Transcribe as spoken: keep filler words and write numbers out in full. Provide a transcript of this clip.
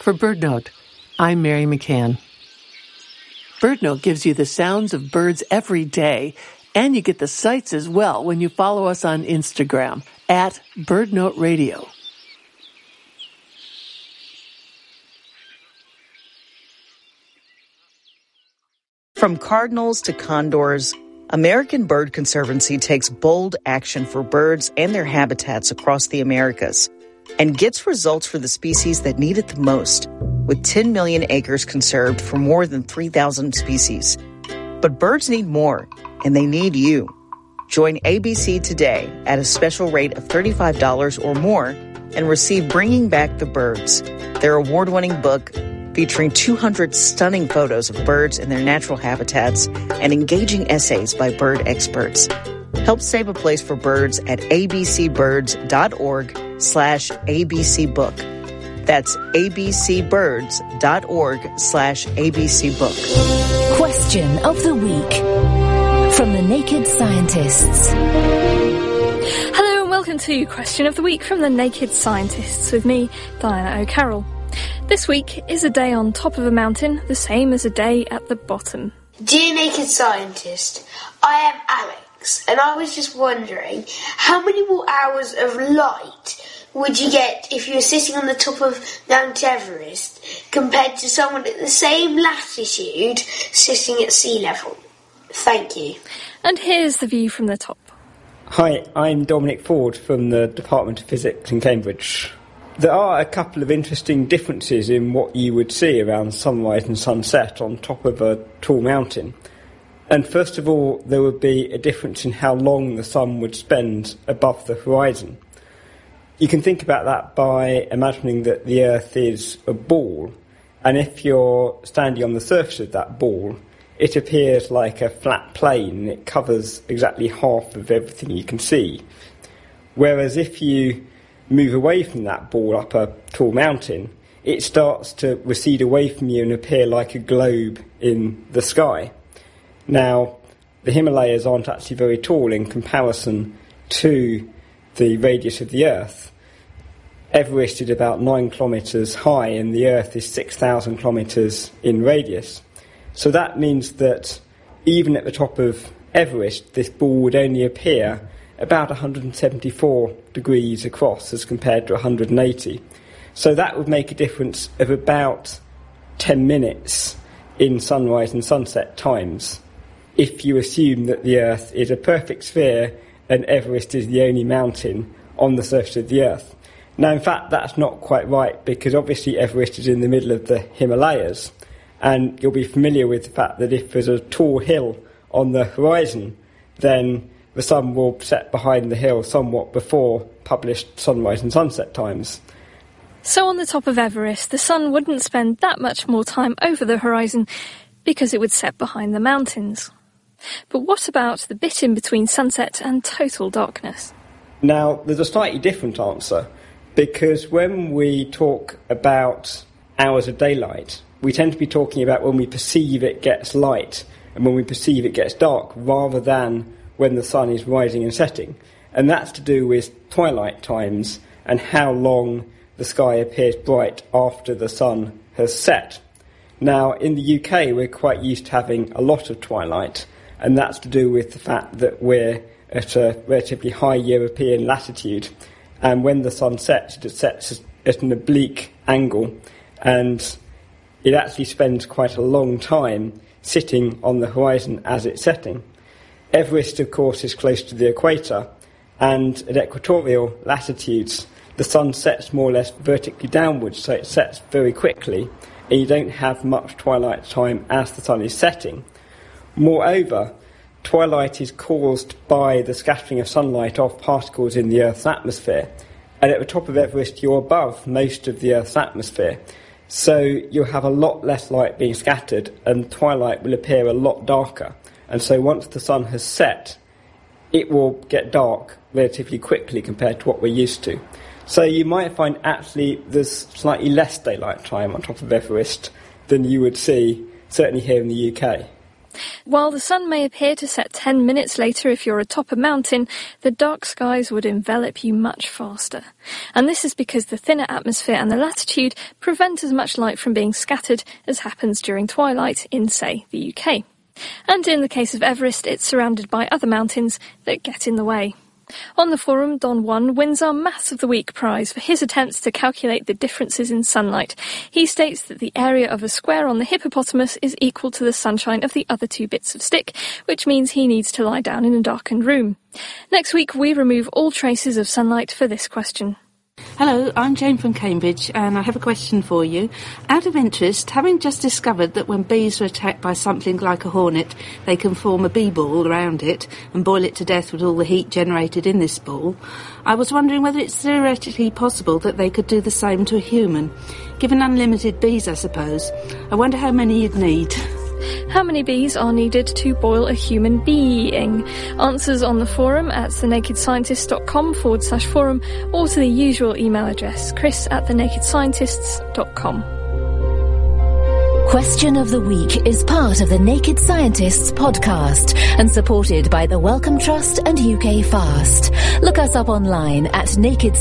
For BirdNote, I'm Mary McCann. BirdNote gives you the sounds of birds every day, and you get the sights as well when you follow us on Instagram at BirdNote Radio. From cardinals to condors, American Bird Conservancy takes bold action for birds and their habitats across the Americas and gets results for the species that need it the most, with ten million acres conserved for more than three thousand species. But birds need more, and they need you. Join A B C today at a special rate of thirty-five dollars or more and receive Bringing Back the Birds, their award-winning book featuring two hundred stunning photos of birds in their natural habitats and engaging essays by bird experts. Help save a place for birds at abcbirds.org slash abcbook. That's abcbirds.org slash abcbook. Question of the week from the Naked Scientists. Hello and welcome to Question of the Week from the Naked Scientists with me, Diana O'Carroll. This week is a day on top of a mountain, the same as a day at the bottom. Dear Naked Scientist, I am Alex, and I was just wondering, how many more hours of light would you get if you were sitting on the top of Mount Everest compared to someone at the same latitude sitting at sea level? Thank you. And here's the view from the top. Hi, I'm Dominic Ford from the Department of Physics in Cambridge. There are a couple of interesting differences in what you would see around sunrise and sunset on top of a tall mountain. And first of all, there would be a difference in how long the sun would spend above the horizon. You can think about that by imagining that the Earth is a ball, and if you're standing on the surface of that ball, it appears like a flat plane, and it covers exactly half of everything you can see. Whereas if you move away from that ball up a tall mountain, it starts to recede away from you and appear like a globe in the sky. Now, the Himalayas aren't actually very tall in comparison to the radius of the Earth. Everest is about nine kilometres high and the Earth is six thousand kilometres in radius. So that means that even at the top of Everest, this ball would only appear about one hundred seventy-four degrees across as compared to one hundred eighty. So that would make a difference of about ten minutes in sunrise and sunset times if you assume that the Earth is a perfect sphere and Everest is the only mountain on the surface of the Earth. Now, in fact, that's not quite right, because obviously Everest is in the middle of the Himalayas, and you'll be familiar with the fact that if there's a tall hill on the horizon, then the sun will set behind the hill somewhat before published sunrise and sunset times. So on the top of Everest, the sun wouldn't spend that much more time over the horizon because it would set behind the mountains. But what about the bit in between sunset and total darkness? Now, there's a slightly different answer, because when we talk about hours of daylight, we tend to be talking about when we perceive it gets light and when we perceive it gets dark, rather than when the sun is rising and setting. And that's to do with twilight times and how long the sky appears bright after the sun has set. Now, in the U K, we're quite used to having a lot of twilight, and that's to do with the fact that we're at a relatively high European latitude, and when the sun sets, it sets at an oblique angle, and it actually spends quite a long time sitting on the horizon as it's setting. Everest, of course, is close to the equator, and at equatorial latitudes, the sun sets more or less vertically downwards, so it sets very quickly, and you don't have much twilight time as the sun is setting. Moreover, twilight is caused by the scattering of sunlight off particles in the Earth's atmosphere, and at the top of Everest, you're above most of the Earth's atmosphere, so you'll have a lot less light being scattered, and twilight will appear a lot darker. And so once the sun has set, it will get dark relatively quickly compared to what we're used to. So you might find actually there's slightly less daylight time on top of Everest than you would see, certainly here in the U K. While the sun may appear to set ten minutes later if you're atop a mountain, the dark skies would envelop you much faster. And this is because the thinner atmosphere and the latitude prevent as much light from being scattered as happens during twilight in, say, the U K. And in the case of Everest, it's surrounded by other mountains that get in the way. On the forum, Don Juan wins our Maths of the Week prize for his attempts to calculate the differences in sunlight. He states that the area of a square on the hippopotamus is equal to the sunshine of the other two bits of stick, which means he needs to lie down in a darkened room. Next week, we remove all traces of sunlight for this question. Hello, I'm Jane from Cambridge, and I have a question for you. Out of interest, having just discovered that when bees are attacked by something like a hornet, they can form a bee ball around it and boil it to death with all the heat generated in this ball, I was wondering whether it's theoretically possible that they could do the same to a human. Given unlimited bees, I suppose, I wonder how many you'd need. How many bees are needed to boil a human being? Answers on the forum at thenakedscientists.com forward slash forum or to the usual email address, chris at thenakedscientists.com. Question of the Week is part of the Naked Scientists podcast and supported by the Wellcome Trust and U K Fast. Look us up online at naked